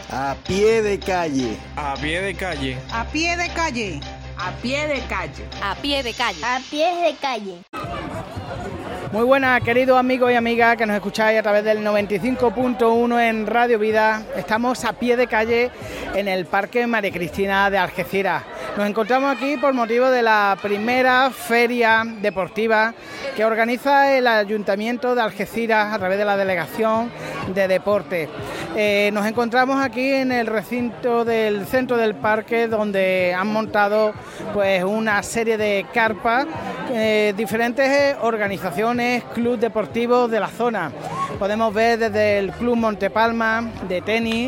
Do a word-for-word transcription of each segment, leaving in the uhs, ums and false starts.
A pie de calle. A pie de calle. A pie de calle. A pie de calle. A pie de calle. A pie de calle. Muy buenas, queridos amigos y amigas que nos escucháis a través del noventa y cinco punto uno en Radio Vida. Estamos a pie de calle en el Parque María Cristina de Algeciras. Nos encontramos aquí por motivo de la primera feria deportiva que organiza el Ayuntamiento de Algeciras a través de la Delegación de Deporte. Eh, nos encontramos aquí en el recinto del centro del parque, donde han montado pues una serie de carpas, eh, diferentes organizaciones, clubes deportivos de la zona. Podemos ver desde el Club Montepalma de tenis,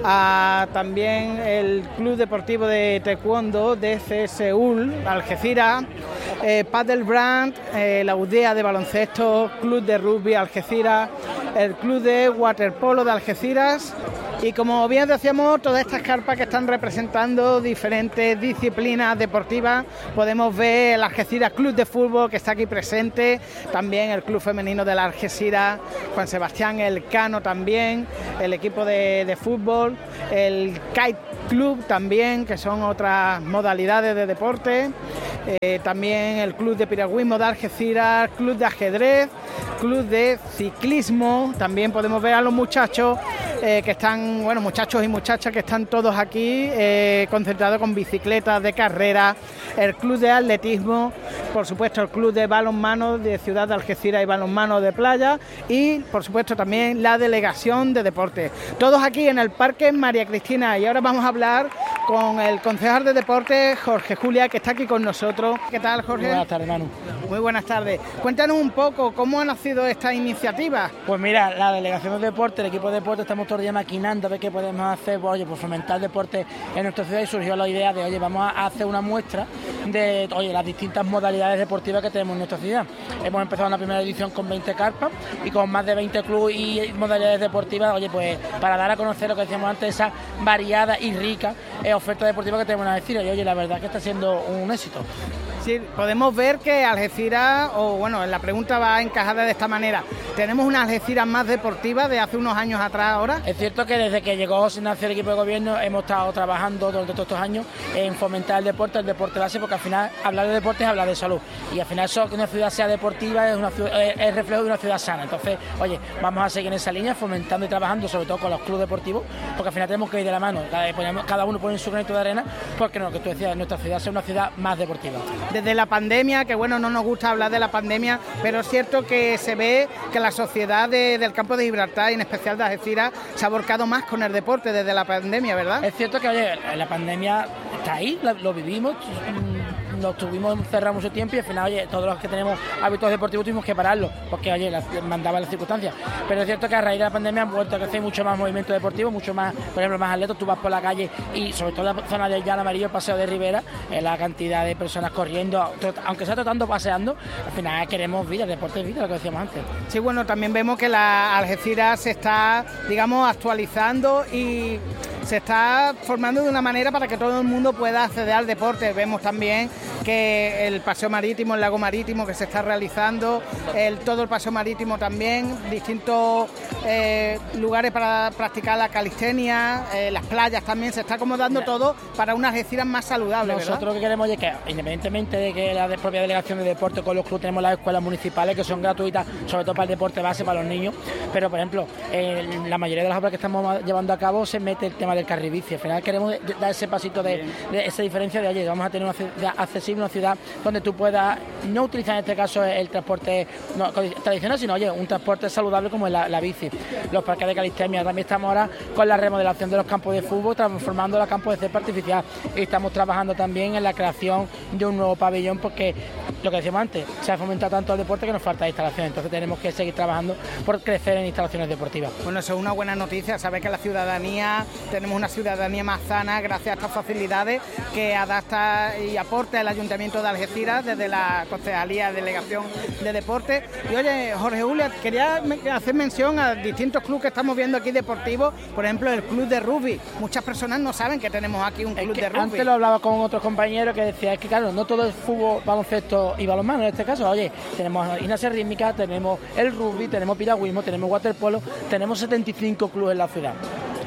a también el Club Deportivo de Taekwondo de C S U L Algeciras, eh, Padel Brand, eh, la U D E A de baloncesto, Club de Rugby Algeciras, el Club de Waterpolo de Algeciras. Y como bien decíamos, todas estas carpas que están representando diferentes disciplinas deportivas. Podemos ver el Algeciras Club de Fútbol, que está aquí presente, también el Club Femenino de la Algeciras, Juan Sebastián Elcano también, el equipo de, de fútbol, el Kite Club también, que son otras modalidades de deporte, eh, también el Club de Piragüismo de Algeciras, Club de Ajedrez, Club de Ciclismo. También podemos ver a los muchachos eh, que están, bueno, muchachos y muchachas que están todos aquí eh, concentrados con bicicletas de carrera, el Club de Atletismo, por supuesto el Club de Balonmano de Ciudad de Algeciras y Balonmano de Playa, y por supuesto también la Delegación de Deporte. Todos aquí en el Parque María Cristina. Y ahora vamos a hablar con el concejal de Deporte, Jorge Julia, que está aquí con nosotros. ¿Qué tal, Jorge? Muy buenas tardes, Manu. Muy buenas tardes. Cuéntanos un poco cómo ha nacido esta iniciativa. Pues mira, la Delegación de Deporte, el equipo de deporte, estamos todo el día maquinando a ver qué podemos hacer, pues, oye, pues fomentar el deporte en nuestra ciudad, y surgió la idea de, oye, vamos a hacer una muestra de, oye, las distintas modalidades deportivas que tenemos en nuestra ciudad. Hemos empezado en la primera edición con veinte carpas y con más de veinte clubes y modalidades deportivas, oye, pues para dar a conocer lo que decíamos antes, esa variada y rica eh, oferta deportiva que tenemos en Algeciras. Y oye, la verdad es que está siendo un éxito. Sí, podemos ver que Algeciras, o bueno, la pregunta va encajada de esta manera. ¿Tenemos una Algeciras más deportiva de hace unos años atrás ahora? Es cierto que desde que llegó Ignacio el equipo de gobierno hemos estado trabajando durante todos estos años en fomentar el deporte, el deporte base, porque al final hablar de deporte es hablar de salud. Y al final eso, que una ciudad sea deportiva es, una ciudad, es reflejo de una ciudad sana. Entonces, oye, vamos a seguir en esa línea, fomentando y trabajando sobre todo con los clubes deportivos, porque al final tenemos que ir de la mano. Cada uno pone su granito de arena, porque no, lo que tú decías, nuestra ciudad sea una ciudad más deportiva. Desde la pandemia, que bueno, no nos gusta hablar de la pandemia, pero es cierto que se ve que la sociedad de, del campo de Gibraltar, y en especial de Algeciras, se ha volcado más con el deporte desde la pandemia, ¿verdad? Es cierto que, oye, la pandemia está ahí, lo, lo vivimos, lo tuvimos cerrado mucho tiempo, y al final, oye, todos los que tenemos hábitos deportivos tuvimos que pararlo, porque, oye, las, mandaban las circunstancias. Pero es cierto que a raíz de la pandemia han vuelto a crecer mucho más movimiento deportivo, mucho más, por ejemplo, más atletas. Tú vas por la calle y sobre todo en la zona del Llano Amarillo, el Paseo de Rivera, eh, la cantidad de personas corriendo, aunque sea tratando, paseando, al final queremos vida, deporte es vida, lo que decíamos antes. Sí, bueno, también vemos que la Algeciras se está, digamos, actualizando y se está formando de una manera para que todo el mundo pueda acceder al deporte. Vemos también que el paseo marítimo, el lago marítimo que se está realizando, el, todo el paseo marítimo también, distintos eh, lugares para practicar la calistenia, eh, las playas también, se está acomodando todo para unas Algeciras más saludables. Nosotros ¿verdad? Lo que queremos es que, independientemente de que la propia Delegación de Deporte con los clubes, tenemos las escuelas municipales que son gratuitas, sobre todo para el deporte base, para los niños, pero por ejemplo, en la mayoría de las obras que estamos llevando a cabo se mete el tema del carril bici. Al final queremos dar ese pasito de, de esa diferencia de, oye, vamos a tener una ciudad accesible, una ciudad donde tú puedas no utilizar en este caso el transporte no, tradicional, sino, oye, un transporte saludable como es la, la bici. Los parques de calistenia, también estamos ahora con la remodelación de los campos de fútbol, transformando los campos de césped artificial, y estamos trabajando también en la creación de un nuevo pabellón, porque lo que decíamos antes, se ha fomentado tanto el deporte que nos falta instalaciones, entonces tenemos que seguir trabajando por crecer en instalaciones deportivas. Bueno, eso es una buena noticia, saber que la ciudadanía, tenemos una ciudadanía más sana gracias a estas facilidades que adapta y aporta el Ayuntamiento de Algeciras desde la Concejalía Delegación de Deporte. Y oye, Jorge Julia, quería hacer mención a distintos clubes que estamos viendo aquí deportivos, por ejemplo el club de rugby. Muchas personas no saben que tenemos aquí un club es que de rugby. Antes lo hablaba con otros compañeros que decía, es que claro, no todo es fútbol, baloncesto y balonmano en este caso. Oye, tenemos gimnasia rítmica, tenemos el rugby, tenemos piragüismo, tenemos waterpolo, tenemos setenta y cinco clubes en la ciudad.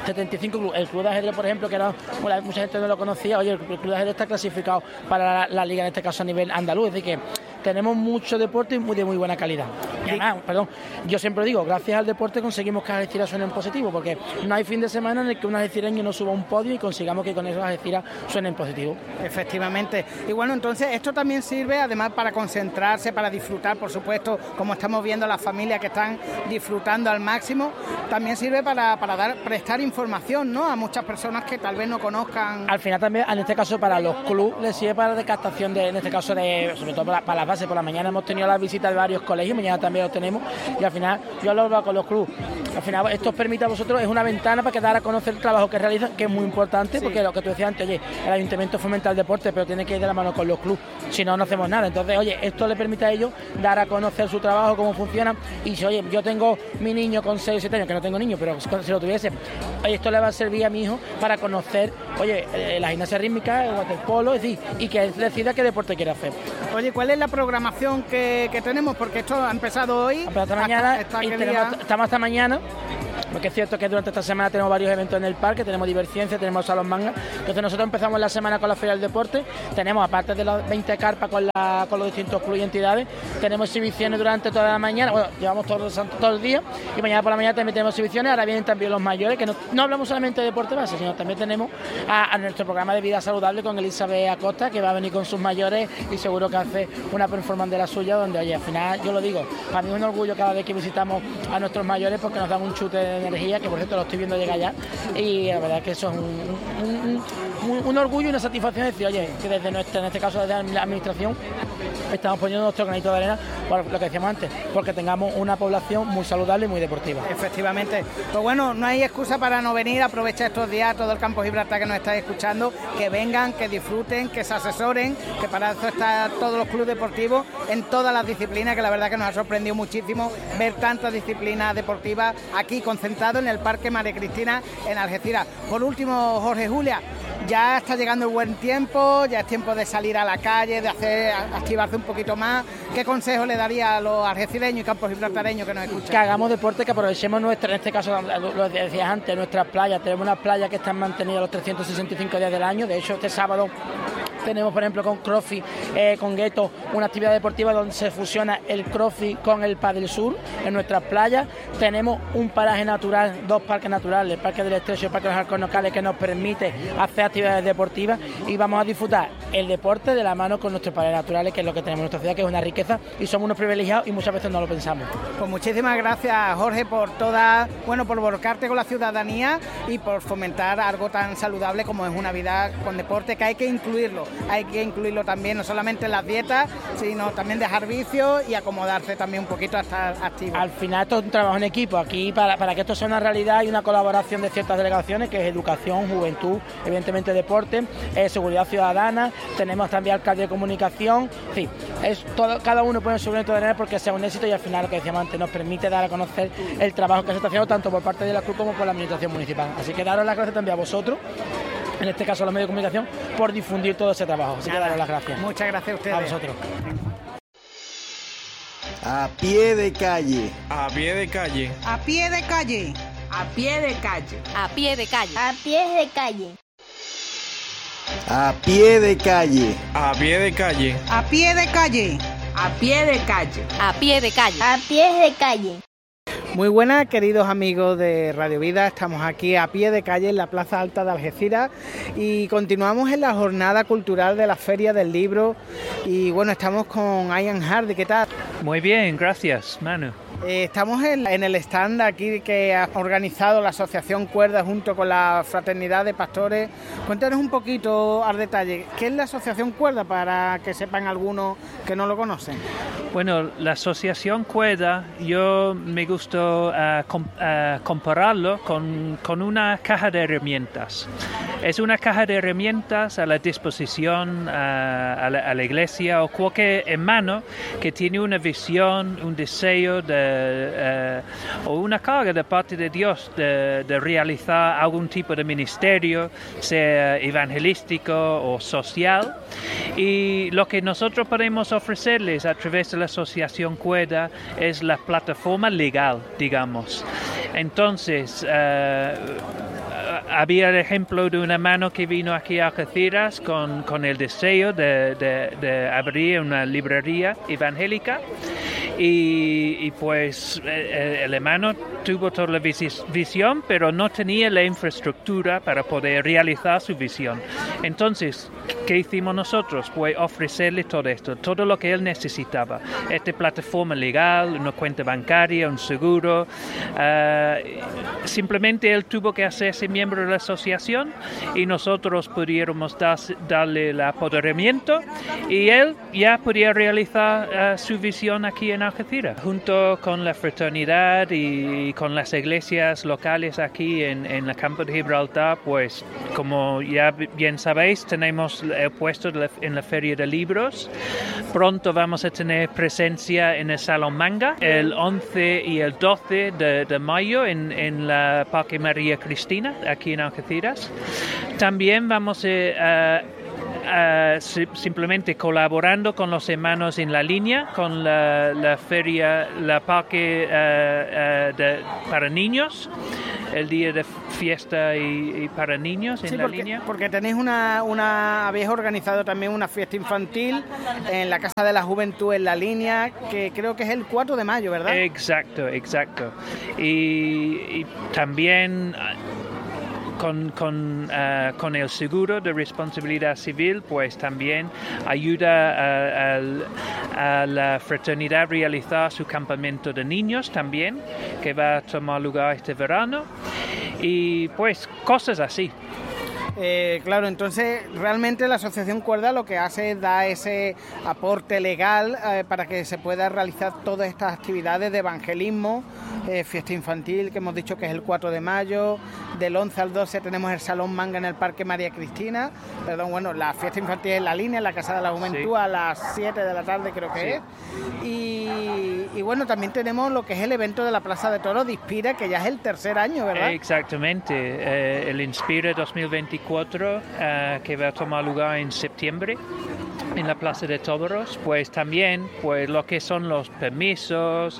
setenta y cinco clubes. El club de ajedrez, por ejemplo, que era, bueno, mucha gente no lo conocía, oye, el club de ajedrez está clasificado para la, la liga, en este caso a nivel andaluz, es decir, que tenemos mucho deporte y muy, de muy buena calidad. Y además, perdón, yo siempre digo, gracias al deporte conseguimos que Algeciras suene en positivo, porque no hay fin de semana en el que un algecireño no suba a un podio y consigamos que con eso Algeciras suene en positivo. Efectivamente. Y bueno, entonces esto también sirve además para concentrarse, para disfrutar, por supuesto, como estamos viendo las familias que están disfrutando al máximo, también sirve para, para dar, prestar información, ¿no?, a muchas personas que tal vez no conozcan. Al final también, en este caso para los clubes, les sirve para de captación de, en este caso de, sobre todo para, para las bases. Por la mañana hemos tenido las visitas de varios colegios, mañana también los tenemos, y al final yo hablo con los clubes. Al final esto os permite a vosotros, es una ventana para que dar a conocer el trabajo que realizan, que es muy importante, sí. Porque lo que tú decías antes, oye, el ayuntamiento fomenta el deporte, pero tiene que ir de la mano con los clubes, si no, no hacemos nada. Entonces, oye, esto le permite a ellos dar a conocer su trabajo, cómo funciona, y si, oye, yo tengo mi niño con seis o siete años, que no tengo niño, pero si lo tuviese, oye, esto le va a servir a mi hijo para conocer, oye, eh, la gimnasia rítmica, el waterpolo, es decir, y que él decida qué deporte quiere hacer. Oye, ¿cuál es la programación que, que tenemos? Porque esto ha empezado hoy. Ha empezado esta mañana, hasta, hasta y tenemos, estamos hasta mañana. Porque es cierto que durante esta semana tenemos varios eventos en el parque, tenemos Diverciencia, tenemos Salón Manga. Entonces nosotros empezamos la semana con la Feria del Deporte, tenemos aparte de las veinte carpas con, la, con los distintos clubes y entidades, tenemos exhibiciones durante toda la mañana, bueno, llevamos todo, todo el día, y mañana por la mañana también tenemos exhibiciones. Ahora vienen también los mayores, que no, no hablamos solamente de deporte base, sino también tenemos a, a nuestro programa de vida saludable con Elizabeth Acosta, que va a venir con sus mayores y seguro que hace una performance de la suya, donde, oye, al final, yo lo digo, para mí es un orgullo cada vez que visitamos a nuestros mayores, porque nos dan un chute de energía, que por cierto lo estoy viendo llegar ya, y la verdad es que eso es un, un, un, un orgullo y una satisfacción de decir, oye, que desde nuestra, en este caso desde la administración, estamos poniendo nuestro granito de arena por lo que decíamos antes, porque tengamos una población muy saludable y muy deportiva. Efectivamente. Pues bueno, no hay excusa para no venir, aprovecha estos días, todo el campo Gibraltar que nos estáis escuchando, que vengan, que disfruten, que se asesoren, que para eso están todos los clubes deportivos en todas las disciplinas, que la verdad que nos ha sorprendido muchísimo ver tantas disciplinas deportivas aquí concentradas en el Parque María Cristina en Algeciras. Por último, Jorge Julia, ya está llegando el buen tiempo, ya es tiempo de salir a la calle, de hacer activarse un poquito más. ¿Qué consejo le daría a los algecireños y campos gibraltareños que nos escuchan? Que hagamos deporte, que aprovechemos nuestra, en este caso, lo decías antes, nuestras playas. Tenemos unas playas que están mantenidas los trescientos sesenta y cinco días del año. De hecho, este sábado tenemos, por ejemplo, con CrossFit, eh, con Gueto, una actividad deportiva donde se fusiona el CrossFit con el Padel Sur en nuestras playas. Tenemos un paraje natural, dos parques naturales, el Parque del Estrecho y el Parque de los Alcornocales, que nos permite hacer actividades deportivas, y vamos a disfrutar el deporte de la mano con nuestros parajes naturales, que es lo que tenemos en nuestra ciudad, que es una riqueza, y somos unos privilegiados y muchas veces no lo pensamos. Pues muchísimas gracias, Jorge, por toda, bueno, por volcarte con la ciudadanía y por fomentar algo tan saludable como es una vida con deporte, que hay que incluirlo. Hay que incluirlo también, no solamente en las dietas, sino también dejar vicios y acomodarse también un poquito a estar activo. Al final esto es un trabajo en equipo. Aquí, para, para que esto sea una realidad, hay una colaboración de ciertas delegaciones, que es educación, juventud, evidentemente deporte, eh, seguridad ciudadana, tenemos también alcalde de comunicación, en fin, es todo, cada uno pone su granito de arena porque sea un éxito, y al final, lo que decíamos antes, nos permite dar a conocer el trabajo que se está haciendo tanto por parte de la Cruz como por la administración municipal. Así que daros las gracias también a vosotros, en este caso a los medios de comunicación, por difundir todo ese trabajo. Así Nada, que daros las gracias. Muchas gracias a ustedes. A vosotros. A pie de calle. A pie de calle. A pie de calle. A pie de calle. A pie de calle. A pie de calle. A pie de calle. A pie de calle. A pie de calle. A pie de calle. A pie de calle. A pie de calle. Muy buenas, queridos amigos de Radio Vida, estamos aquí a pie de calle en la Plaza Alta de Algeciras y continuamos en la jornada cultural de la Feria del Libro, y bueno, estamos con Ian Hardy. ¿Qué tal? Muy bien, gracias, Manu. Eh, estamos en, en el stand aquí que ha organizado la Asociación Cuerda junto con la Fraternidad de Pastores. Cuéntanos un poquito al detalle, ¿qué es la Asociación Cuerda para que sepan algunos que no lo conocen? Bueno, la Asociación Cuerda, yo me gustó uh, com, uh, compararlo con, con una caja de herramientas. Es una caja de herramientas a la disposición uh, a, la, a la iglesia o cualquier hermano que tiene una visión, un deseo de Uh, o una carga de parte de Dios de, de realizar algún tipo de ministerio, sea evangelístico o social, y lo que nosotros podemos ofrecerles a través de la Asociación Cuerda es la plataforma legal, digamos. Entonces, uh, había el ejemplo de un hermano que vino aquí a Algeciras con, con el deseo de, de, de abrir una librería evangélica y, y pues el hermano tuvo toda la visión, pero no tenía la infraestructura para poder realizar su visión. Entonces, ¿qué hicimos nosotros? Pues ofrecerle todo esto, todo lo que él necesitaba. Esta plataforma legal, una cuenta bancaria, un seguro. Uh, simplemente él tuvo que hacerse miembro de la asociación y nosotros pudiéramos dar, darle el apoderamiento y él ya podía realizar uh, su visión aquí en Algeciras. Junto con la fraternidad y con las iglesias locales aquí en, en el campo de Gibraltar, pues como ya bien sabéis, tenemos el puesto de la, en la Feria de Libros. Pronto vamos a tener presencia en el Salón Manga el once y el doce de, de mayo en, en la Parque María Cristina, aquí en Algeciras. También vamos a... Uh, Uh, simplemente colaborando con los hermanos en la línea, con la, la feria, la parque uh, uh, de, para niños, el día de fiesta y, y para niños en sí, la porque, línea. Porque tenéis una, una, habéis organizado también una fiesta infantil en la Casa de la Juventud en la línea, que creo que es el cuatro de mayo, ¿verdad? Exacto, exacto. Y, y también... Con, con, uh, con el seguro de responsabilidad civil, pues también ayuda a, a, a la fraternidad a realizar su campamento de niños también, que va a tomar lugar este verano, y pues cosas así. Eh, claro, entonces realmente la Asociación Cuerda lo que hace es dar ese aporte legal eh, para que se pueda realizar todas estas actividades de evangelismo, eh, fiesta infantil, que hemos dicho que es el cuatro de mayo, del once al doce tenemos el Salón Manga en el Parque María Cristina, perdón, bueno, la fiesta infantil en la línea, en la Casa de la Juventud, sí, a las siete de la tarde creo que sí. es, y, y bueno, también tenemos lo que es el evento de la Plaza de Toros de Inspira, que ya es el tercer año, ¿verdad? Exactamente, eh, el Inspira dos mil veinticuatro, uh, que va a tomar lugar en septiembre en la Plaza de Toros, pues también pues lo que son los permisos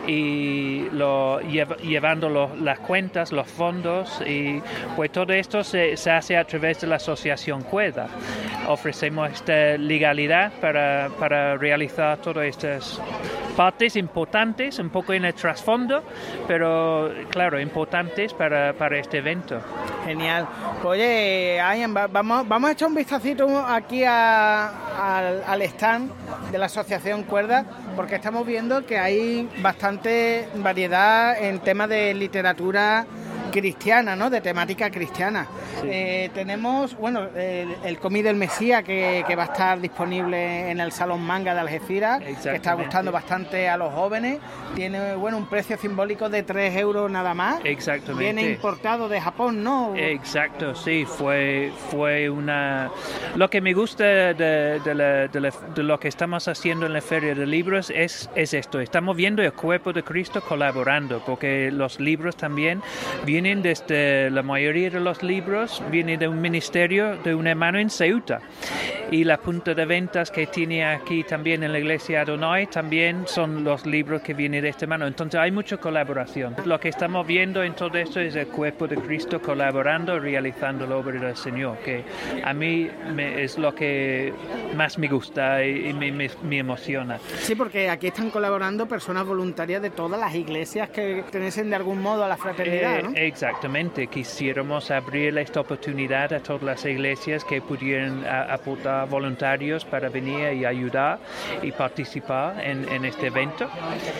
y lo, llev, llevando lo, las cuentas, los fondos, y pues todo esto se, se hace a través de la Asociación Cuerda. Ofrecemos esta legalidad para, para realizar todas estas partes importantes, un poco en el trasfondo, pero claro, importantes para, para este evento. Genial. Oye, Ian, vamos, vamos a echar un vistacito aquí a, a, al stand de la Asociación Cuerda, porque estamos viendo que hay bastante variedad en temas de literatura cristiana, ¿no? De temática cristiana. Sí. Eh, tenemos, bueno, el, el cómic del Mesías que, que va a estar disponible en el Salón Manga de Algeciras, que está gustando bastante a los jóvenes. Tiene, bueno, un precio simbólico de tres euros nada más. Exactamente. Viene importado de Japón, ¿no? Exacto, sí, fue, fue una... Lo que me gusta de, de, la, de, la, de lo que estamos haciendo en la Feria de Libros es, es esto. Estamos viendo el cuerpo de Cristo colaborando, porque los libros también vienen desde, la mayoría de los libros vienen de un ministerio de un hermano en Ceuta, y la punta de ventas que tiene aquí también en la iglesia Adonai también son los libros que vienen de este hermano. Entonces hay mucha colaboración. Lo que estamos viendo en todo esto es el cuerpo de Cristo colaborando, realizando la obra del Señor, que a mí me, es lo que más me gusta y, y me, me, me emociona. Sí, porque aquí están colaborando personas voluntarias de todas las iglesias que pertenecen de algún modo a la fraternidad, ¿no? Eh, exactamente. Quisiéramos abrir esta oportunidad a todas las iglesias que pudieran a, aportar voluntarios para venir y ayudar y participar en, en este evento.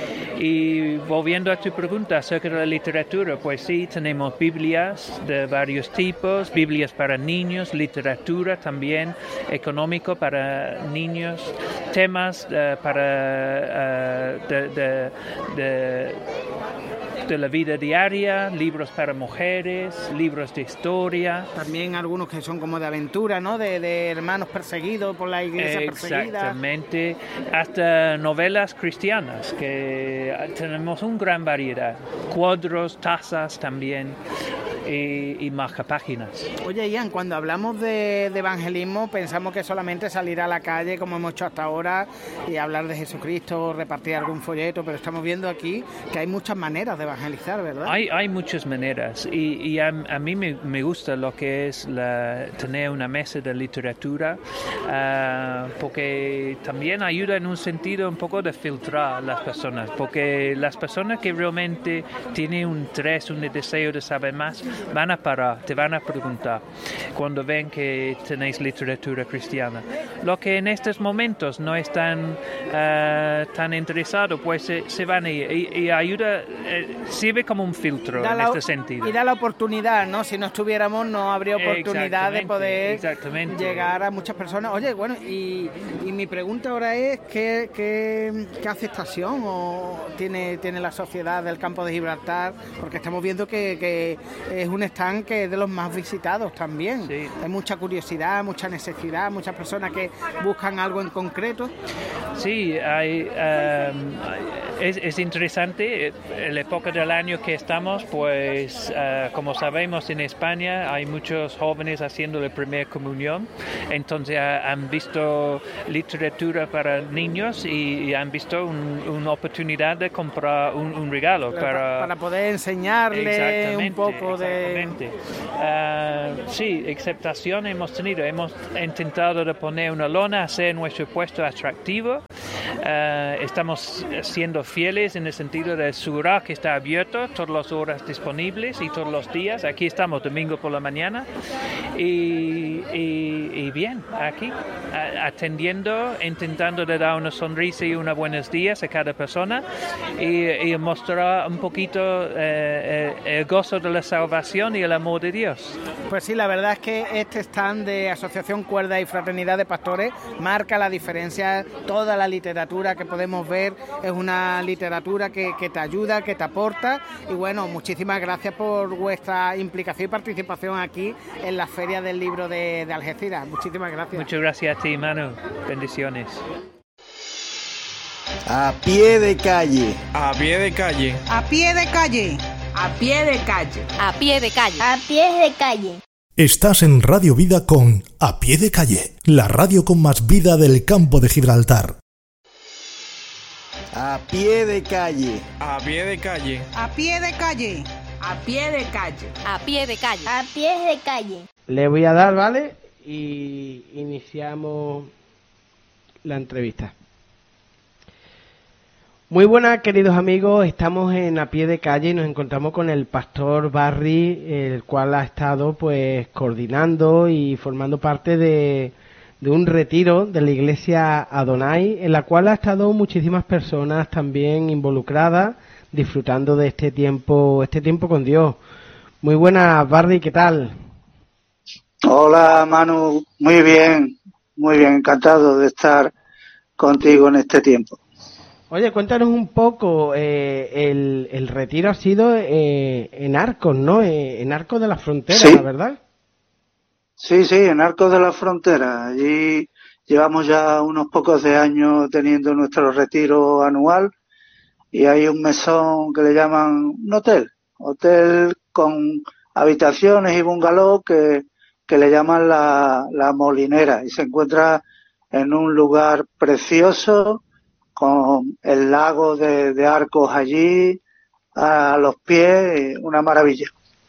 Y volviendo a tu pregunta acerca de la literatura, pues sí, tenemos Biblias de varios tipos, Biblias para niños, literatura también, económico para niños, temas uh, para uh, de, de, de de la vida diaria, libros para mujeres, libros de historia. También algunos que son como de aventura, ¿no? De, de hermanos perseguidos por la iglesia perseguida. Exactamente. Hasta novelas cristianas, que tenemos una gran variedad. Cuadros, tazas también. y, y marcapáginas. Oye, Ian, cuando hablamos de, de evangelismo pensamos que solamente salir a la calle como hemos hecho hasta ahora y hablar de Jesucristo, repartir algún folleto, pero estamos viendo aquí que hay muchas maneras de evangelizar, ¿verdad? Hay, hay muchas maneras y, y a, a mí me, me gusta lo que es la, tener una mesa de literatura uh, porque también ayuda en un sentido un poco de filtrar a las personas, porque las personas que realmente tienen un interés, un deseo de saber más, van a parar, te van a preguntar cuando ven que tenéis literatura cristiana. Lo que en estos momentos no están uh, tan interesados, pues se, se van a ir y, y ayuda, eh, sirve como un filtro da en la, este sentido. Y da la oportunidad, ¿no? Si no estuviéramos no habría oportunidad de poder exactamente. llegar a muchas personas. Oye, bueno, y, y mi pregunta ahora es ¿qué, qué, qué aceptación o tiene, tiene la sociedad del campo de Gibraltar? Porque estamos viendo que, que es un stand que es de los más visitados también. Sí. Hay mucha curiosidad, mucha necesidad, muchas personas que buscan algo en concreto. Sí, hay, um, es, es interesante. En la época del año que estamos, pues uh, como sabemos en España hay muchos jóvenes haciendo la primera comunión, entonces uh, han visto literatura para niños y, y han visto un, una oportunidad de comprar un, un regalo para, para poder enseñarle un poco de... Uh, sí, aceptación hemos tenido, hemos intentado de poner una lona, hacer nuestro puesto atractivo. Uh, estamos siendo fieles en el sentido de asegurar que está abierto todas las horas disponibles y todos los días. Aquí estamos domingo por la mañana y, y, y bien, aquí atendiendo, intentando de dar una sonrisa y unos buenos días a cada persona y, y mostrar un poquito eh, el gozo de la salvación y el amor de Dios. Pues sí, la verdad es que este stand de Asociación Cuerda y Fraternidad de Pastores marca la diferencia. Toda la literatura que podemos ver es una literatura que, que te ayuda, que te aporta y bueno, muchísimas gracias por vuestra implicación y participación aquí en la Feria del Libro de, de Algeciras. Muchísimas gracias. Muchas gracias a ti, Manu. Bendiciones. A pie de calle. A pie de calle. A pie de calle. A pie de calle. A pie de calle. A pie de calle. Estás en Radio Vida con A Pie de Calle, la radio con más vida del campo de Gibraltar. A pie de calle. A pie de calle. A pie de calle. A pie de calle. A pie de calle. A pie de calle. Le voy a dar, ¿vale? Y iniciamos la entrevista. Muy buenas, queridos amigos, estamos en A Pie de Calle y nos encontramos con el pastor Barry, el cual ha estado pues coordinando y formando parte de, de un retiro de la iglesia Adonai, en la cual ha estado muchísimas personas también involucradas, disfrutando de este tiempo, este tiempo con Dios. Muy buenas, Barry, ¿qué tal? Hola, Manu, muy bien, muy bien, encantado de estar contigo en este tiempo. Oye, cuéntanos un poco, eh, el, el retiro ha sido eh, en Arcos, ¿no? Eh, en Arcos de la Frontera, sí. ¿Verdad? Sí, sí, en Arcos de la Frontera. Allí llevamos ya unos pocos de años teniendo nuestro retiro anual y hay un mesón que le llaman un hotel, hotel con habitaciones y bungalow que, que le llaman la, la Molinera y se encuentra en un lugar precioso, con el lago de, de Arcos allí, a los pies, una maravilla.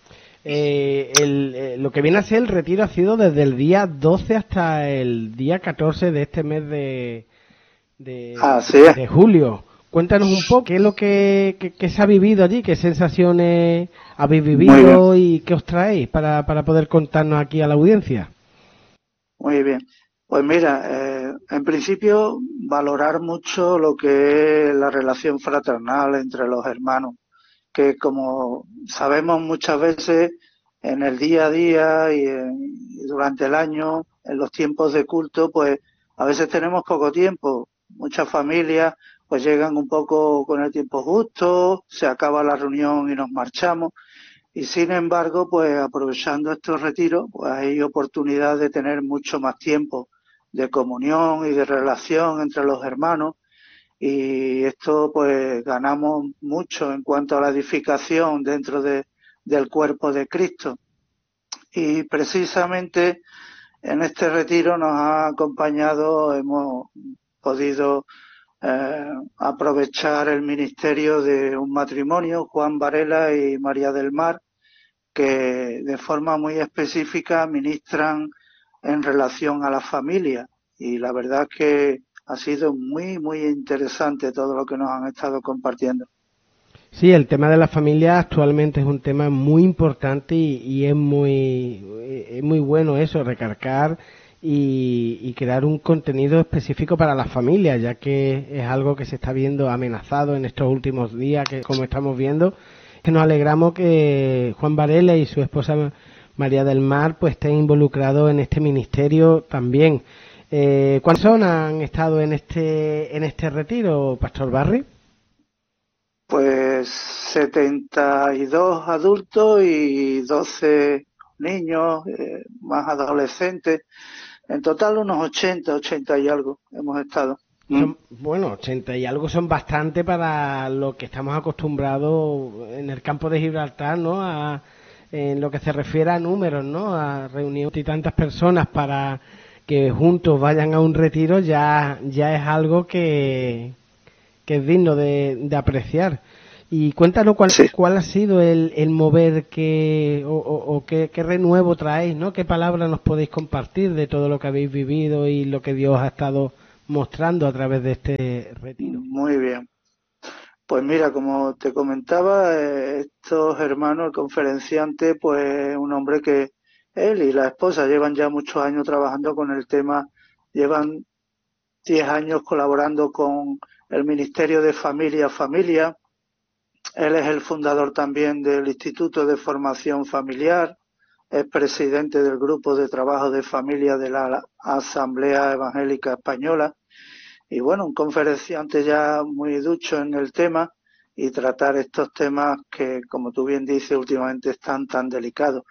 Eh, el, eh, lo que viene a ser el retiro ha sido desde el día doce hasta el día catorce de este mes de, de, de julio. Cuéntanos un poco qué es lo que, que, que se ha vivido allí, qué sensaciones habéis vivido y qué os traéis para, para poder contarnos aquí a la audiencia. Muy bien. Pues mira, eh, en principio valorar mucho lo que es la relación fraternal entre los hermanos, que como sabemos muchas veces en el día a día y, en, y durante el año, en los tiempos de culto, pues a veces tenemos poco tiempo. Muchas familias pues llegan un poco con el tiempo justo, se acaba la reunión y nos marchamos. Y sin embargo, pues aprovechando estos retiros, pues hay oportunidad de tener mucho más tiempo de comunión y de relación entre los hermanos y esto pues ganamos mucho en cuanto a la edificación dentro de, del cuerpo de Cristo. Y precisamente en este retiro nos ha acompañado, hemos podido eh, aprovechar el ministerio de un matrimonio, Juan Varela y María del Mar, que de forma muy específica ministran en relación a la familia. Y la verdad es que ha sido muy, muy interesante todo lo que nos han estado compartiendo. Sí, el tema de la familia actualmente es un tema muy importante y, y es muy es muy bueno eso, recargar y, y crear un contenido específico para las familias, ya que es algo que se está viendo amenazado en estos últimos días, que como estamos viendo, que nos alegramos que Juan Varela y su esposa María del Mar pues estén involucrados en este ministerio también. Eh, ¿Cuántas personas han estado en este en este retiro, Pastor Barry? Pues setenta y dos adultos y doce niños, eh, más adolescentes. En total unos ochenta, ochenta y algo hemos estado. Son, bueno, ochenta y algo son bastante para lo que estamos acostumbrados en el campo de Gibraltar, ¿no? A, en lo que se refiere a números, ¿no? A reunir y tantas personas para que juntos vayan a un retiro ya ya es algo que, que es digno de, de apreciar. Y cuéntanos cuál, sí. cuál ha sido el, el mover que o, o, o qué, qué renuevo traéis, ¿no? ¿Qué palabra nos podéis compartir de todo lo que habéis vivido y lo que Dios ha estado mostrando a través de este retiro? Muy bien. Pues mira, como te comentaba, eh, estos hermanos, el conferenciante, pues un hombre que él y la esposa llevan ya muchos años trabajando con el tema, llevan diez años colaborando con el Ministerio de Familia a Familia. Él es el fundador también del Instituto de Formación Familiar, es presidente del Grupo de Trabajo de Familia de la Asamblea Evangélica Española y bueno, un conferenciante ya muy ducho en el tema y tratar estos temas que, como tú bien dices, últimamente están tan delicados.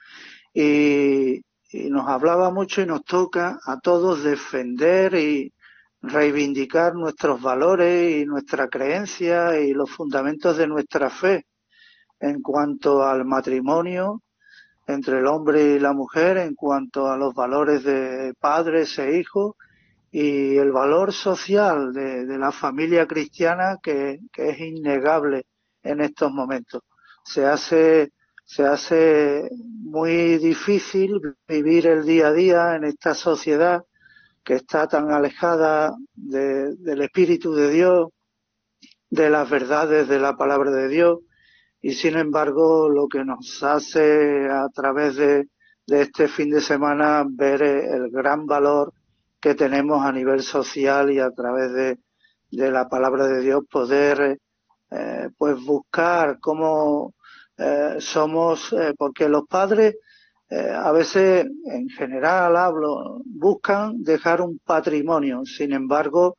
Y, y nos hablaba mucho y nos toca a todos defender y reivindicar nuestros valores y nuestra creencia y los fundamentos de nuestra fe en cuanto al matrimonio entre el hombre y la mujer, en cuanto a los valores de padres e hijos y el valor social de, de la familia cristiana que, que es innegable en estos momentos. Se hace se hace muy difícil vivir el día a día en esta sociedad que está tan alejada de, del Espíritu de Dios, de las verdades de la palabra de Dios, y sin embargo lo que nos hace a través de, de este fin de semana ver el gran valor que tenemos a nivel social y a través de, de la palabra de Dios poder eh, pues buscar cómo eh, somos, eh, porque los padres Eh, a veces, en general hablo, buscan dejar un patrimonio. Sin embargo,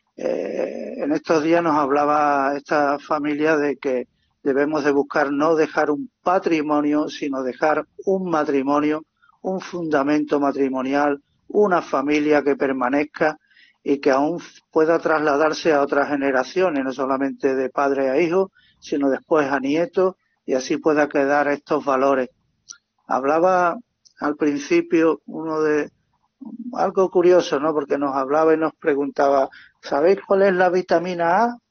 eh, en estos días nos hablaba esta familia de que debemos de buscar no dejar un patrimonio, sino dejar un matrimonio, un fundamento matrimonial, una familia que permanezca y que aún pueda trasladarse a otras generaciones, no solamente de padre a hijo, sino después a nietos, y así pueda quedar estos valores. Hablaba al principio uno de algo curioso, ¿no? Porque nos hablaba y nos preguntaba, ¿sabéis cuál es la vitamina A?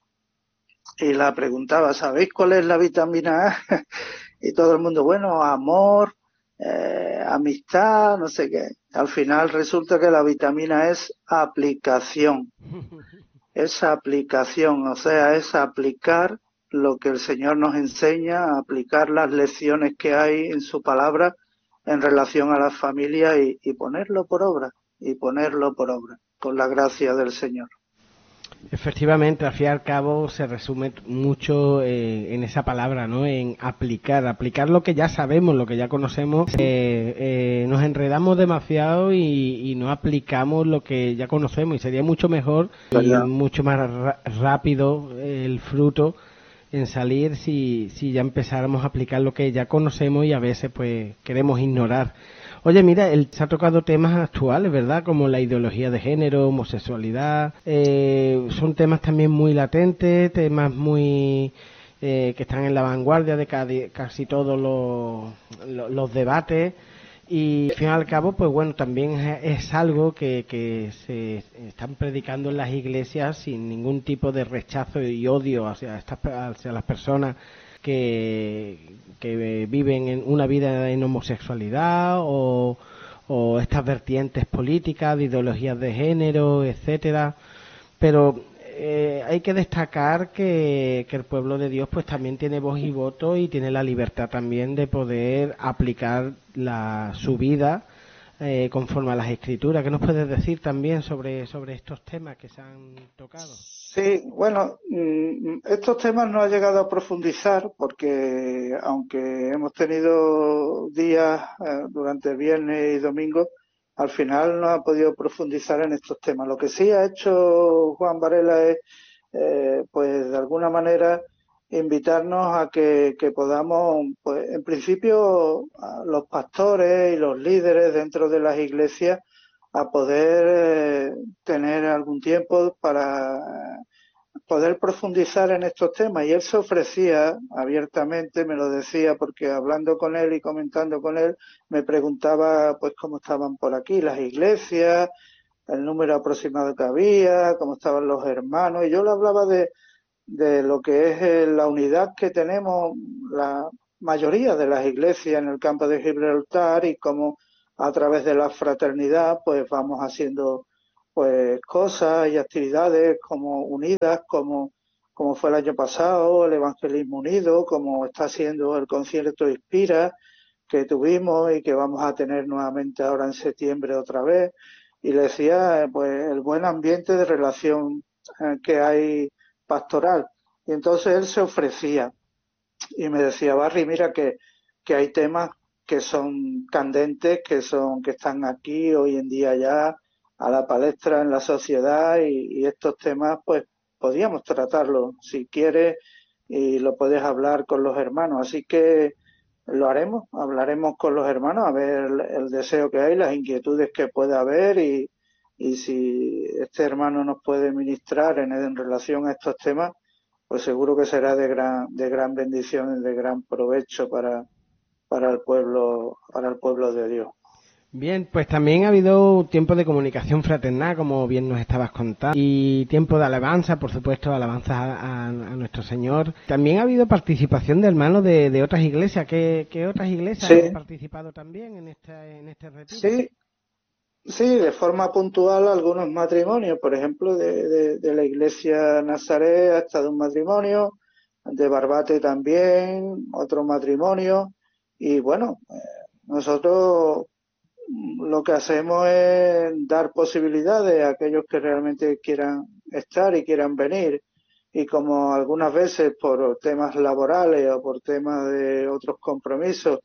Y la preguntaba, ¿sabéis cuál es la vitamina A? Y todo el mundo, bueno, amor, eh, amistad, no sé qué. Al final resulta que la vitamina es aplicación. Es aplicación, o sea, es aplicar lo que el Señor nos enseña, aplicar las lecciones que hay en su palabra en relación a la familia y, y ponerlo por obra, y ponerlo por obra, con la gracia del Señor. Efectivamente, al fin y al cabo se resume mucho eh, en esa palabra, ¿no? En aplicar, aplicar lo que ya sabemos, lo que ya conocemos. Eh, eh, nos enredamos demasiado y, y no aplicamos lo que ya conocemos y sería mucho mejor ¿verdad? Y mucho más ra- rápido el fruto en salir si, si ya empezáramos a aplicar lo que ya conocemos y a veces pues queremos ignorar. Oye, mira, él se ha tocado temas actuales, ¿verdad? Como la ideología de género, homosexualidad, eh, son temas también muy latentes, temas muy eh, que están en la vanguardia de casi, casi todos los, los, los debates. Y al fin y al cabo, pues bueno, también es, es algo que, que se están predicando en las iglesias sin ningún tipo de rechazo y odio hacia, estas, hacia las personas que, que viven en una vida en homosexualidad o, o estas vertientes políticas, de ideologías de género, etcétera. Pero eh, hay que destacar que, que el pueblo de Dios pues también tiene voz y voto y tiene la libertad también de poder aplicar la, su vida eh, conforme a las Escrituras. ¿Qué nos puedes decir también sobre, sobre estos temas que se han tocado? Sí, bueno, estos temas no he llegado a profundizar porque aunque hemos tenido días eh, durante viernes y domingo, al final no ha podido profundizar en estos temas. Lo que sí ha hecho Juan Varela es, eh, pues de alguna manera, invitarnos a que, que podamos, pues en principio, a los pastores y los líderes dentro de las iglesias, a poder eh, tener algún tiempo para poder profundizar en estos temas. Y él se ofrecía abiertamente, me lo decía, porque hablando con él y comentando con él, me preguntaba pues cómo estaban por aquí las iglesias, el número aproximado que había, cómo estaban los hermanos, y yo le hablaba de, de lo que es la unidad que tenemos la mayoría de las iglesias en el campo de Gibraltar y cómo a través de la fraternidad pues vamos haciendo pues cosas y actividades como unidas, como, como fue el año pasado, el Evangelismo Unido, como está haciendo el concierto Inspira que tuvimos y que vamos a tener nuevamente ahora en septiembre otra vez. Y le decía pues el buen ambiente de relación eh, que hay pastoral. Y entonces él se ofrecía y me decía, Barry, mira que, que hay temas que son candentes, que son que están aquí hoy en día ya a la palestra en la sociedad y, y estos temas pues podíamos tratarlos si quieres y lo puedes hablar con los hermanos, así que lo haremos, hablaremos con los hermanos a ver el, el deseo que hay, las inquietudes que pueda haber y, y si este hermano nos puede ministrar en, en relación a estos temas, pues seguro que será de gran de gran bendición y de gran provecho para para el pueblo para el pueblo de Dios. Bien, pues también ha habido tiempo de comunicación fraternal, como bien nos estabas contando, y tiempo de alabanza, por supuesto, alabanza a, a, a nuestro Señor. También ha habido participación de hermanos de, de otras iglesias. ¿Qué, qué otras iglesias sí. han participado también en este, en este retiro? Sí, sí, de forma puntual algunos matrimonios, por ejemplo, de, de, de la iglesia Nazaret ha estado un matrimonio, de Barbate también, otro matrimonio, y bueno, eh, nosotros lo que hacemos es dar posibilidades a aquellos que realmente quieran estar y quieran venir. Y como algunas veces por temas laborales o por temas de otros compromisos,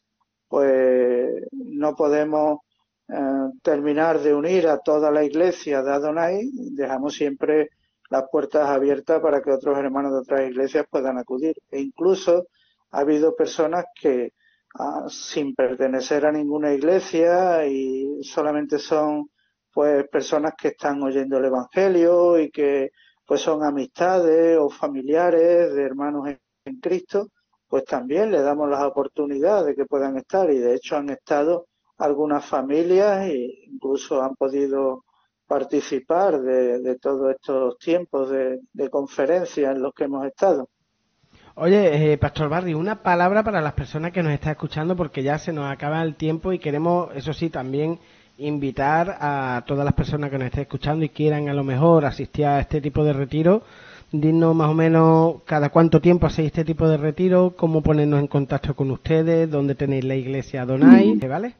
pues no podemos eh, terminar de unir a toda la iglesia de Adonai, dejamos siempre las puertas abiertas para que otros hermanos de otras iglesias puedan acudir. E incluso ha habido personas que Uh, sin pertenecer a ninguna iglesia y solamente son pues personas que están oyendo el Evangelio y que pues son amistades o familiares de hermanos en, en Cristo, pues también le damos las oportunidades de que puedan estar y de hecho han estado algunas familias e incluso han podido participar de, de todos estos tiempos de, de conferencias en los que hemos estado. Oye, eh, Pastor Barry, una palabra para las personas que nos están escuchando porque ya se nos acaba el tiempo y queremos, eso sí, también invitar a todas las personas que nos estén escuchando y quieran a lo mejor asistir a este tipo de retiro. Dinos más o menos cada cuánto tiempo hacéis este tipo de retiro, cómo ponernos en contacto con ustedes, dónde tenéis la iglesia Adonai, ¿vale?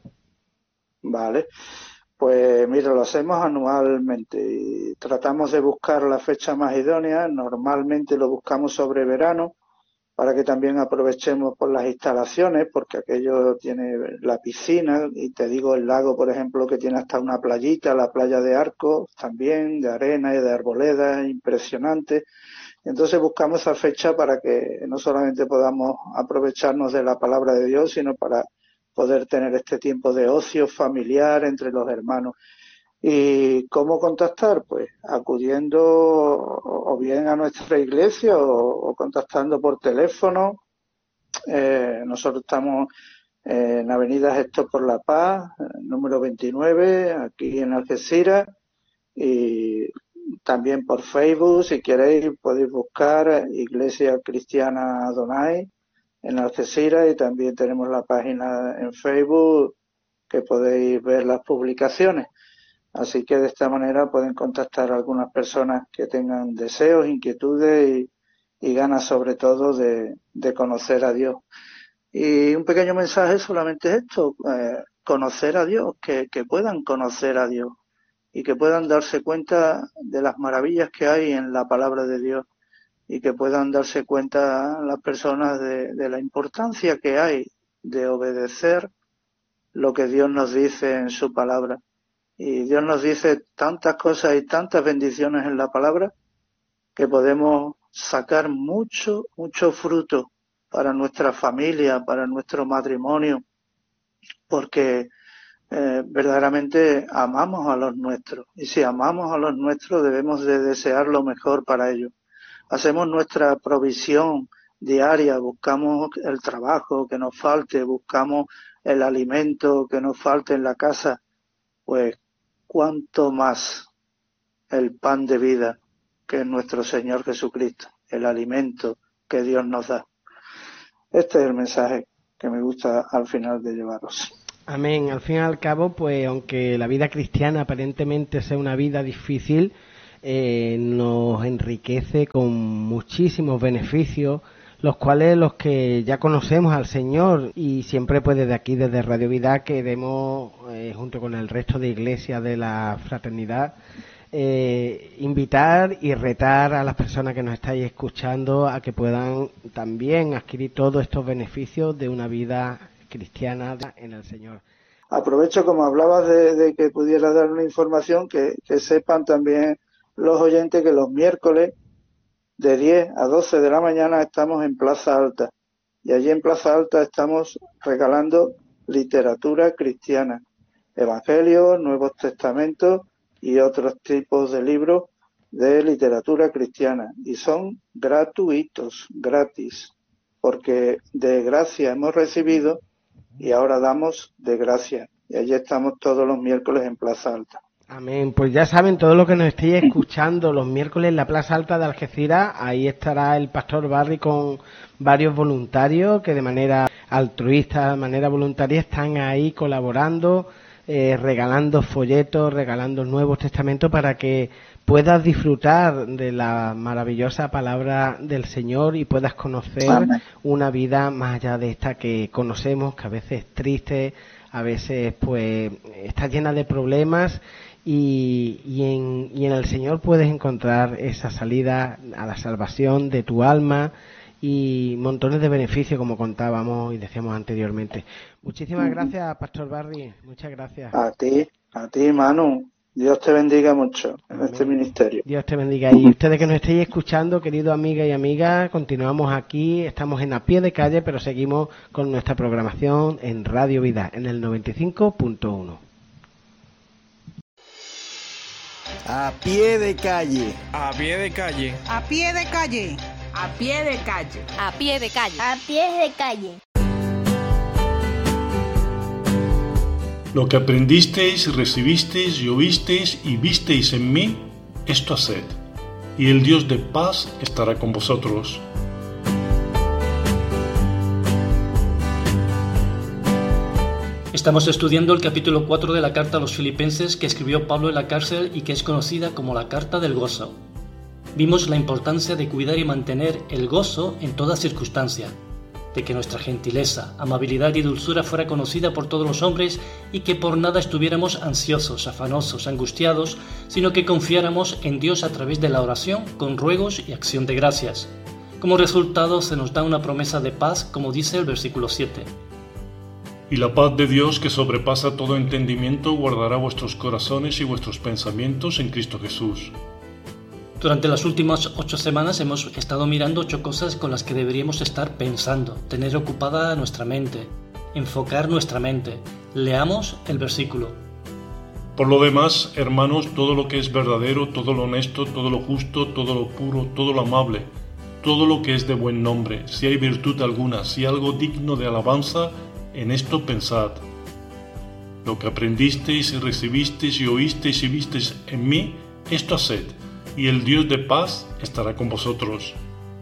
Vale, pues mira, lo hacemos anualmente y tratamos de buscar la fecha más idónea, normalmente lo buscamos sobre verano, para que también aprovechemos por las instalaciones, porque aquello tiene la piscina, y te digo el lago, por ejemplo, que tiene hasta una playita, la playa de Arcos, también, de arena y de arboleda, impresionante. Entonces buscamos esa fecha para que no solamente podamos aprovecharnos de la palabra de Dios, sino para poder tener este tiempo de ocio familiar entre los hermanos. ¿Y cómo contactar? Pues acudiendo o bien a nuestra iglesia o, o contactando por teléfono. Eh, nosotros estamos en Avenida Gestor por la Paz, número veintinueve, aquí en Algeciras, y también por Facebook, si queréis, podéis buscar Iglesia Cristiana Adonai en Algeciras, y también tenemos la página en Facebook que podéis ver las publicaciones. Así que de esta manera pueden contactar a algunas personas que tengan deseos, inquietudes y, y ganas sobre todo de, de conocer a Dios. Y un pequeño mensaje solamente es esto, eh, conocer a Dios, que, que puedan conocer a Dios y que puedan darse cuenta de las maravillas que hay en la palabra de Dios y que puedan darse cuenta las personas de, de la importancia que hay de obedecer lo que Dios nos dice en su palabra. Y Dios nos dice tantas cosas y tantas bendiciones en la palabra que podemos sacar mucho, mucho fruto para nuestra familia, para nuestro matrimonio, porque eh, verdaderamente amamos a los nuestros. Y si amamos a los nuestros debemos de desear lo mejor para ellos. Hacemos nuestra provisión diaria, buscamos el trabajo que nos falte, buscamos el alimento que nos falte en la casa, pues cuánto más el pan de vida que es nuestro Señor Jesucristo, el alimento que Dios nos da. Este es el mensaje que me gusta al final de llevaros. Amén. Al fin y al cabo, pues aunque la vida cristiana aparentemente sea una vida difícil, eh, nos enriquece con muchísimos beneficios, los cuales los que ya conocemos al Señor, y siempre pues desde aquí, desde Radio Vida, queremos, eh, junto con el resto de iglesias de la fraternidad, eh, invitar y retar a las personas que nos estáis escuchando a que puedan también adquirir todos estos beneficios de una vida cristiana en el Señor. Aprovecho, como hablabas de, de que pudiera dar una información, que, que sepan también los oyentes que los miércoles de diez a doce de la mañana estamos en Plaza Alta, y allí en Plaza Alta estamos regalando literatura cristiana, evangelios, Nuevos Testamentos y otros tipos de libros de literatura cristiana, y son gratuitos, gratis, porque de gracia hemos recibido y ahora damos de gracia, y allí estamos todos los miércoles en Plaza Alta. Amén. Pues ya saben, todo lo que nos estéis escuchando los miércoles en la Plaza Alta de Algeciras, ahí estará el Pastor Barry con varios voluntarios que de manera altruista, de manera voluntaria, están ahí colaborando, eh, regalando folletos, regalando Nuevos Testamentos para que puedas disfrutar de la maravillosa palabra del Señor y puedas conocer Amén. Una vida más allá de esta que conocemos, que a veces es triste, a veces pues está llena de problemas. Y, y, en, y en el Señor puedes encontrar esa salida a la salvación de tu alma y montones de beneficios, como contábamos y decíamos anteriormente. Muchísimas gracias, Pastor Barry. Muchas gracias. A ti, a ti, Manu. Dios te bendiga mucho en Amén. Este ministerio. Dios te bendiga. Y ustedes que nos estéis escuchando, queridos amigas y amigas, continuamos aquí. Estamos en A Pie de Calle, pero seguimos con nuestra programación en Radio Vida, en el noventa y cinco punto uno. A pie de calle. A pie de calle. A pie de calle. A pie de calle. A pie de calle. A pie de calle. Lo que aprendisteis, recibisteis y oísteis y visteis en mí, esto haced, y el Dios de paz estará con vosotros. Estamos estudiando el capítulo cuatro de la carta a los Filipenses que escribió Pablo en la cárcel y que es conocida como la Carta del Gozo. Vimos la importancia de cuidar y mantener el gozo en toda circunstancia, de que nuestra gentileza, amabilidad y dulzura fuera conocida por todos los hombres y que por nada estuviéramos ansiosos, afanosos, angustiados, sino que confiáramos en Dios a través de la oración con ruegos y acción de gracias. Como resultado se nos da una promesa de paz, como dice el versículo siete. Y la paz de Dios, que sobrepasa todo entendimiento, guardará vuestros corazones y vuestros pensamientos en Cristo Jesús. Durante las últimas ocho semanas hemos estado mirando ocho cosas con las que deberíamos estar pensando, tener ocupada nuestra mente, enfocar nuestra mente. Leamos el versículo. Por lo demás, hermanos, todo lo que es verdadero, todo lo honesto, todo lo justo, todo lo puro, todo lo amable, todo lo que es de buen nombre, si hay virtud alguna, si algo digno de alabanza, en esto pensad. Lo que aprendisteis y recibisteis y oísteis y visteis en mí, esto haced, y el Dios de paz estará con vosotros.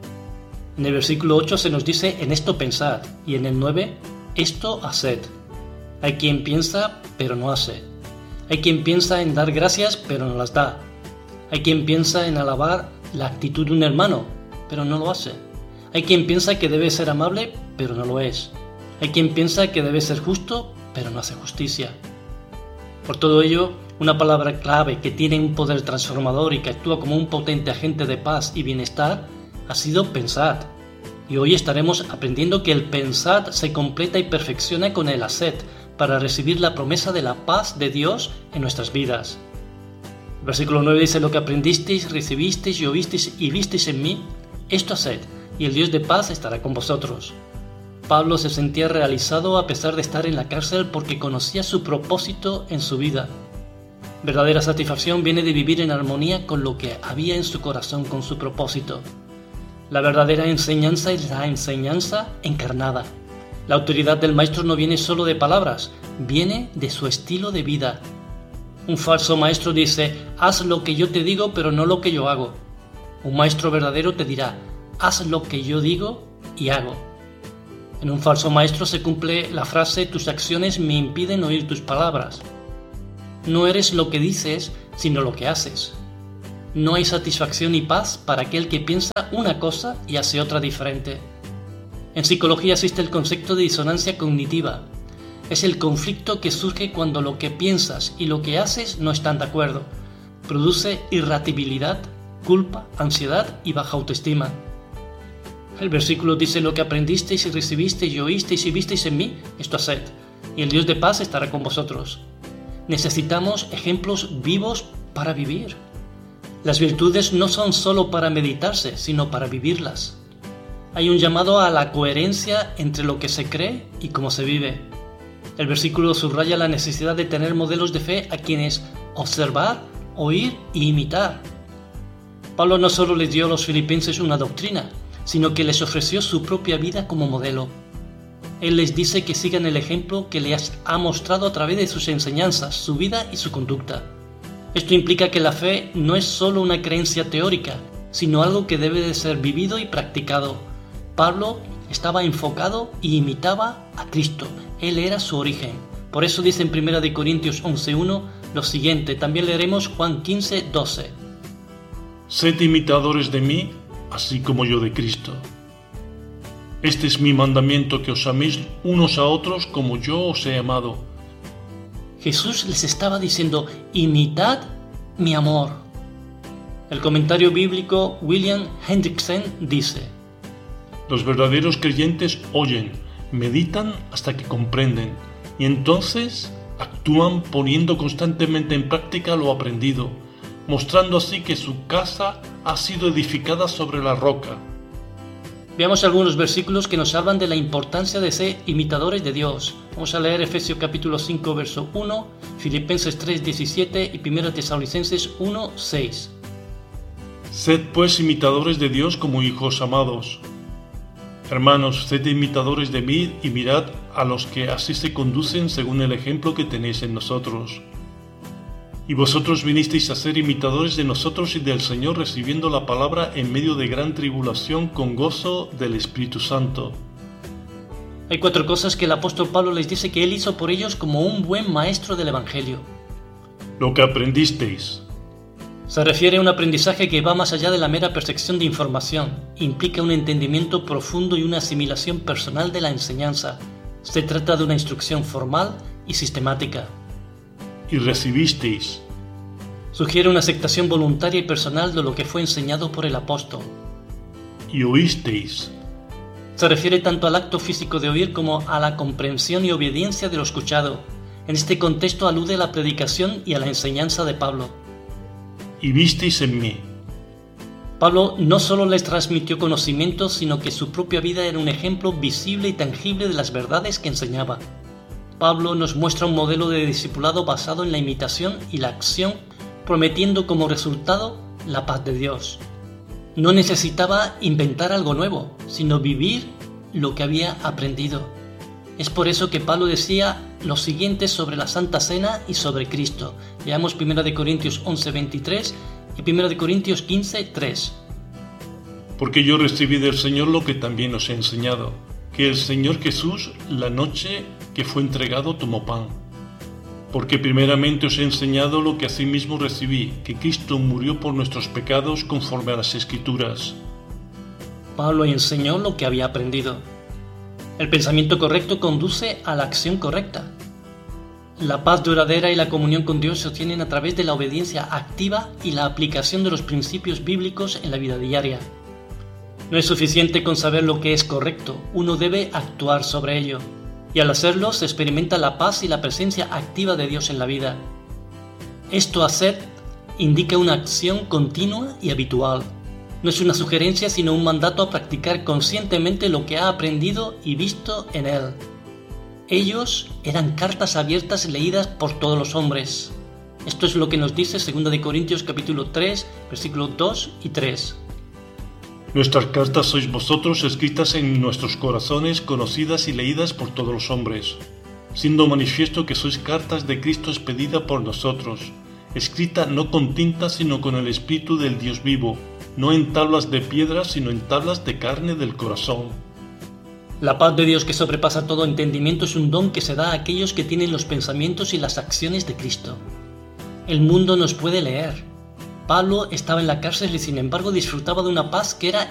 En el versículo ocho se nos dice, en esto pensad, y en el nueve, esto haced. Hay quien piensa, pero no hace. Hay quien piensa en dar gracias, pero no las da. Hay quien piensa en alabar la actitud de un hermano, pero no lo hace. Hay quien piensa que debe ser amable, pero no lo es. Hay quien piensa que debe ser justo, pero no hace justicia. Por todo ello, una palabra clave que tiene un poder transformador y que actúa como un potente agente de paz y bienestar ha sido pensad. Y hoy estaremos aprendiendo que el pensad se completa y perfecciona con el haced para recibir la promesa de la paz de Dios en nuestras vidas. El versículo nueve dice, lo que aprendisteis, recibisteis y oísteis y visteis en mí, esto haced, y el Dios de paz estará con vosotros. Pablo se sentía realizado a pesar de estar en la cárcel porque conocía su propósito en su vida. Verdadera satisfacción viene de vivir en armonía con lo que había en su corazón, con su propósito. La verdadera enseñanza es la enseñanza encarnada. La autoridad del maestro no viene solo de palabras, viene de su estilo de vida. Un falso maestro dice, haz lo que yo te digo, pero no lo que yo hago. Un maestro verdadero te dirá, haz lo que yo digo y hago. En un falso maestro se cumple la frase, tus acciones me impiden oír tus palabras. No eres lo que dices, sino lo que haces. No hay satisfacción y paz para aquel que piensa una cosa y hace otra diferente. En psicología existe el concepto de disonancia cognitiva. Es el conflicto que surge cuando lo que piensas y lo que haces no están de acuerdo. Produce irritabilidad, culpa, ansiedad y baja autoestima. El versículo dice, lo que aprendisteis y recibisteis y oísteis y visteis en mí, esto haced, y el Dios de paz estará con vosotros. Necesitamos ejemplos vivos para vivir. Las virtudes no son solo para meditarse, sino para vivirlas. Hay un llamado a la coherencia entre lo que se cree y cómo se vive. El versículo subraya la necesidad de tener modelos de fe a quienes observar, oír e imitar. Pablo no solo les dio a los filipenses una doctrina, sino que les ofreció su propia vida como modelo. Él les dice que sigan el ejemplo que les ha mostrado a través de sus enseñanzas, su vida y su conducta. Esto implica que la fe no es solo una creencia teórica, sino algo que debe de ser vivido y practicado. Pablo estaba enfocado y imitaba a Cristo. Él era su origen. Por eso dice en primera de Corintios once uno lo siguiente. También leeremos Juan quince doce. Sed imitadores de mí, así como yo de Cristo. Este es mi mandamiento, que os améis unos a otros como yo os he amado. Jesús les estaba diciendo, imitad mi amor. El comentario bíblico William Hendrickson dice, los verdaderos creyentes oyen, meditan hasta que comprenden, y entonces actúan poniendo constantemente en práctica lo aprendido, mostrando así que su casa ha sido edificada sobre la roca. Veamos algunos versículos que nos hablan de la importancia de ser imitadores de Dios. Vamos a leer Efesios capítulo cinco, verso uno, Filipenses tres, diecisiete y primera Tesalonicenses uno, seis. Sed pues imitadores de Dios como hijos amados. Hermanos, sed imitadores de mí y mirad a los que así se conducen según el ejemplo que tenéis en nosotros. Y vosotros vinisteis a ser imitadores de nosotros y del Señor, recibiendo la palabra en medio de gran tribulación con gozo del Espíritu Santo. Hay cuatro cosas que el apóstol Pablo les dice que él hizo por ellos como un buen maestro del Evangelio. Lo que aprendisteis. Se refiere a un aprendizaje que va más allá de la mera percepción de información. Implica un entendimiento profundo y una asimilación personal de la enseñanza. Se trata de una instrucción formal y sistemática. Y recibisteis. Sugiere una aceptación voluntaria y personal de lo que fue enseñado por el apóstol. Y oísteis. Se refiere tanto al acto físico de oír como a la comprensión y obediencia de lo escuchado. En este contexto alude a la predicación y a la enseñanza de Pablo. Y visteis en mí. Pablo no solo les transmitió conocimientos, sino que su propia vida era un ejemplo visible y tangible de las verdades que enseñaba. Pablo nos muestra un modelo de discipulado basado en la imitación y la acción, prometiendo como resultado la paz de Dios. No necesitaba inventar algo nuevo, sino vivir lo que había aprendido. Es por eso que Pablo decía lo siguiente sobre la Santa Cena y sobre Cristo. Leamos primera de Corintios once, veintitrés y primera de Corintios quince, tres. Porque yo recibí del Señor lo que también os he enseñado, que el Señor Jesús, la noche que fue entregado, tomó pan. Porque primeramente os he enseñado lo que asimismo recibí, que Cristo murió por nuestros pecados conforme a las Escrituras. Pablo enseñó lo que había aprendido. El pensamiento correcto conduce a la acción correcta. La paz duradera y la comunión con Dios se obtienen a través de la obediencia activa y la aplicación de los principios bíblicos en la vida diaria. No es suficiente con saber lo que es correcto, uno debe actuar sobre ello, y al hacerlo se experimenta la paz y la presencia activa de Dios en la vida. Esto hacer indica una acción continua y habitual. No es una sugerencia, sino un mandato a practicar conscientemente lo que ha aprendido y visto en él. Ellos eran cartas abiertas leídas por todos los hombres. Esto es lo que nos dice segunda de Corintios capítulo tres, versículos dos y tres. Nuestras cartas sois vosotros escritas en nuestros corazones, conocidas y leídas por todos los hombres, siendo manifiesto que sois cartas de Cristo expedida por nosotros, escrita no con tinta sino con el Espíritu del Dios vivo, no en tablas de piedra sino en tablas de carne del corazón. La paz de Dios que sobrepasa todo entendimiento es un don que se da a aquellos que tienen los pensamientos y las acciones de Cristo. El mundo nos puede leer. Pablo estaba en la cárcel y sin embargo disfrutaba de una paz que era